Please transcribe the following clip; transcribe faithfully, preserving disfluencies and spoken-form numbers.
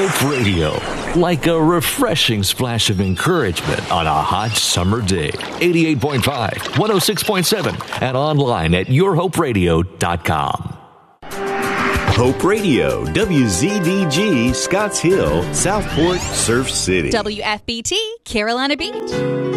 Hope Radio, like a refreshing splash of encouragement on a hot summer day. eighty-eight point five, one oh six point seven, and online at your hope radio dot com. Hope Radio, W Z D G, Scotts Hill, Southport, Surf City. W F B T, Carolina Beach.